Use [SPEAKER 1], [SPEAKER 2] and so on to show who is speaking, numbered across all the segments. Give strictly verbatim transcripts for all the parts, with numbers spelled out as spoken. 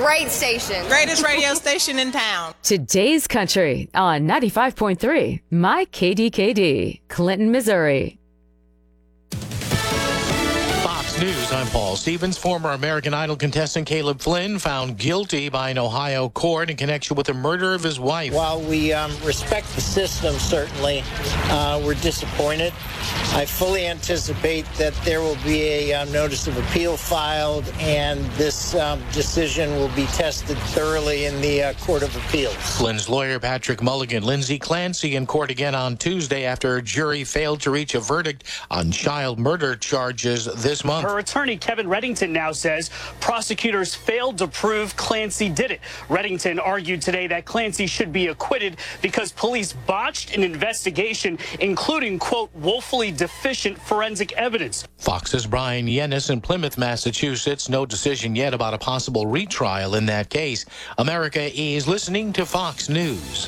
[SPEAKER 1] great station.
[SPEAKER 2] Greatest radio station in town.
[SPEAKER 3] Today's Country on ninety-five point three, My K D K D, Clinton, Missouri.
[SPEAKER 4] Fox News, I'm Paul Stevens. Former American Idol contestant Caleb Flynn found guilty by an Ohio court in connection with the murder of his wife.
[SPEAKER 5] While we um, respect the system, certainly, uh, we're disappointed. I fully anticipate that there will be a um, notice of appeal filed, and this um, decision will be tested thoroughly in the uh, Court of Appeals.
[SPEAKER 4] Flynn's lawyer, Patrick Mulligan, Lindsay Clancy in court again on Tuesday after a jury failed to reach a verdict on child murder charges this month.
[SPEAKER 6] Her attorney, Kevin Reddington, now says prosecutors failed to prove Clancy did it. Reddington argued today that Clancy should be acquitted because police botched an investigation, including, quote, woefully deficient forensic evidence.
[SPEAKER 4] Fox's Brian Yennis in Plymouth, Massachusetts. No decision yet about a possible retrial in that case. America is listening to Fox News.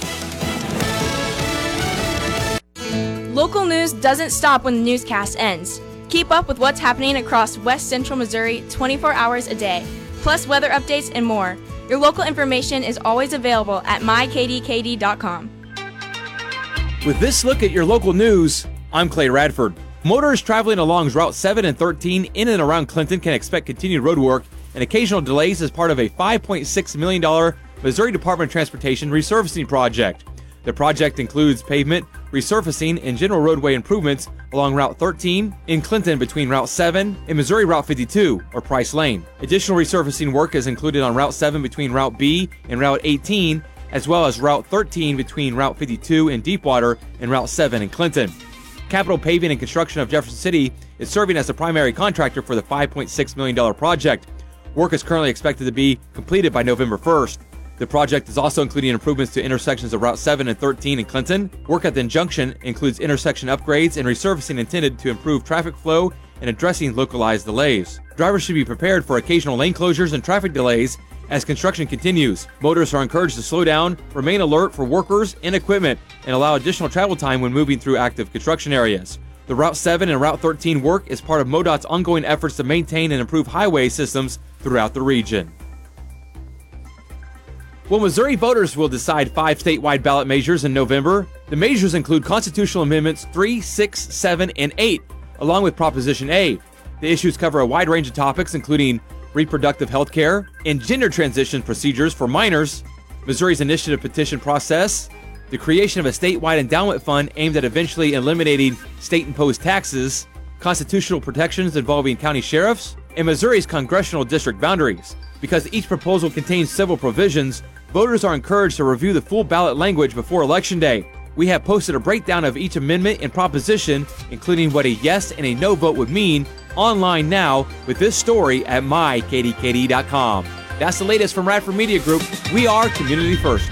[SPEAKER 7] Local news doesn't stop when the newscast ends. Keep up with what's happening across West Central Missouri twenty-four hours a day, plus weather updates and more. Your local information is always available at my k d k d dot com.
[SPEAKER 8] With this look at your local news, I'm Clay Radford. Motorists traveling along Route seven and thirteen in and around Clinton can expect continued road work and occasional delays as part of a five point six million dollars Missouri Department of Transportation resurfacing project. The project includes pavement, resurfacing, and general roadway improvements along Route thirteen in Clinton between Route seven and Missouri Route fifty-two, or Price Lane. Additional resurfacing work is included on Route seven between Route B and Route eighteen, as well as Route thirteen between Route fifty-two in Deepwater and Route seven in Clinton. Capital Paving and Construction of Jefferson City is serving as the primary contractor for the five point six million dollars project. Work is currently expected to be completed by November first. The project is also including improvements to intersections of Route seven and thirteen in Clinton. Work at the junction includes intersection upgrades and resurfacing intended to improve traffic flow and addressing localized delays. Drivers should be prepared for occasional lane closures and traffic delays as construction continues. Motorists are encouraged to slow down, remain alert for workers and equipment, and allow additional travel time when moving through active construction areas. The Route seven and Route thirteen work is part of MoDOT's ongoing efforts to maintain and improve highway systems throughout the region. Well, Missouri voters will decide five statewide ballot measures in November. The measures include constitutional amendments three, six, seven, and eight, along with Proposition A. The issues cover a wide range of topics, including reproductive health care and gender transition procedures for minors, Missouri's initiative petition process, the creation of a statewide endowment fund aimed at eventually eliminating state-imposed taxes, constitutional protections involving county sheriffs, and Missouri's congressional district boundaries. Because each proposal contains several provisions, voters are encouraged to review the full ballot language before Election Day. We have posted a breakdown of each amendment and proposition, including what a yes and a no vote would mean, online now with this story at my k d k d dot com. That's the latest from Radford Media Group. We are Community First.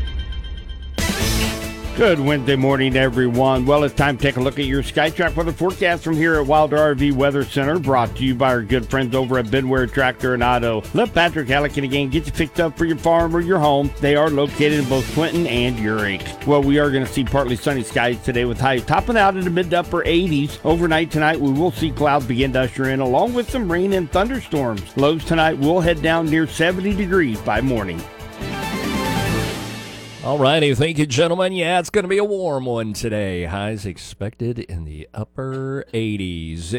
[SPEAKER 9] Good Wednesday morning, everyone. Well, it's time to take a look at your SkyTrack weather forecast from here at Wilder R V Weather Center, brought to you by our good friends over at Bidware Tractor and Auto. Let Patrick Halligan again get you fixed up for your farm or your home. They are located in both Clinton and Urick. Well, we are going to see partly sunny skies today with highs topping out in the mid to upper eighties. Overnight tonight, we will see clouds begin to usher in, along with some rain and thunderstorms. Lows tonight will head down near seventy degrees by morning.
[SPEAKER 10] All righty, thank you, gentlemen. Yeah, it's going to be a warm one today. Highs expected in the upper eighties.